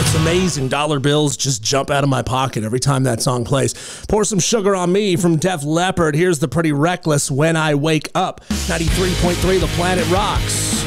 It's amazing. Dollar bills just jump out of my pocket every time that song plays. Pour Some Sugar on Me from Def Leppard. Here's the Pretty Reckless When I Wake Up. 93.3 The Planet Rocks.